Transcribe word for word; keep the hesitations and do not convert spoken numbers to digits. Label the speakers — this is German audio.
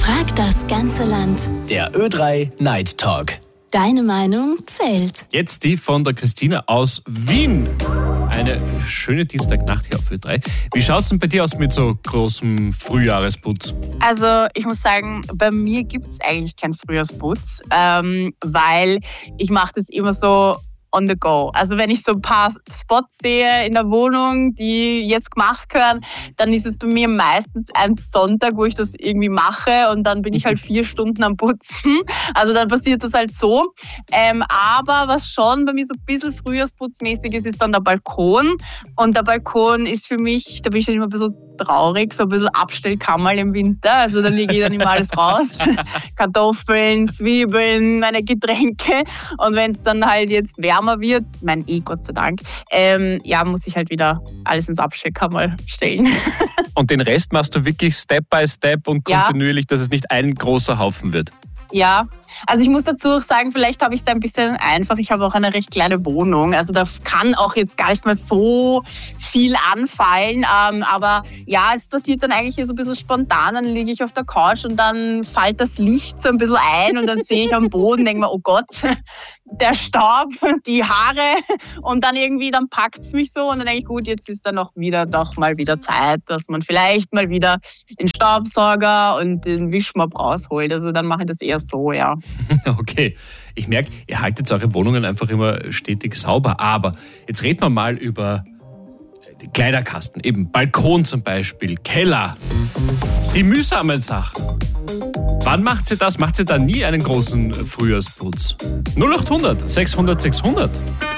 Speaker 1: Frag das ganze Land.
Speaker 2: Der Ö drei Night Talk.
Speaker 1: Deine Meinung zählt.
Speaker 3: Jetzt die von der Christina aus Wien. Eine schöne Dienstagnacht hier auf Ö drei. Wie schaut's denn bei dir aus mit so großem Frühjahresputz?
Speaker 4: Also ich muss sagen, bei mir gibt es eigentlich keinen Frühjahrsputz, ähm, weil ich mache das immer so on the go. Also wenn ich so ein paar Spots sehe in der Wohnung, die jetzt gemacht gehören, dann ist es bei mir meistens ein Sonntag, wo ich das irgendwie mache und dann bin ich halt vier Stunden am Putzen. Also dann passiert das halt so. Ähm, aber was schon bei mir so ein bisschen frühjahrsputzmäßig ist, ist dann der Balkon. Und der Balkon ist für mich, da bin ich dann immer ein bisschen traurig, so ein bisschen Abstellkammer im Winter. Also da lege ich dann immer alles raus. Kartoffeln, Zwiebeln, meine Getränke. Und wenn es dann halt jetzt wärmer wird, mein eh Gott sei Dank, ähm, ja, muss ich halt wieder alles ins Abstellkammer stellen.
Speaker 3: Und den Rest machst du wirklich Step by Step und kontinuierlich, ja, dass es nicht ein großer Haufen wird?
Speaker 4: Ja, also ich muss dazu auch sagen, vielleicht habe ich es ein bisschen einfach. Ich habe auch eine recht kleine Wohnung, also da kann auch jetzt gar nicht mehr so viel anfallen. Ähm, aber ja, es passiert dann eigentlich so ein bisschen spontan. Dann liege ich auf der Couch und dann fällt das Licht so ein bisschen ein und dann sehe ich am Boden, denke mir, oh Gott, der Staub, die Haare und dann irgendwie, dann packt es mich so und dann denke ich, gut, jetzt ist dann noch wieder, doch mal wieder Zeit, dass man vielleicht mal wieder den Staubsauger und den Wischmopp rausholt. Also dann mache ich das eher so, ja.
Speaker 3: Okay, ich merke, ihr haltet eure Wohnungen einfach immer stetig sauber, aber jetzt reden wir mal über Kleiderkasten, eben Balkon zum Beispiel, Keller, die mühsamen Sachen. Wann macht sie das? Macht sie da nie einen großen Frühjahrsputz? null acht hundert sechshundert sechshundert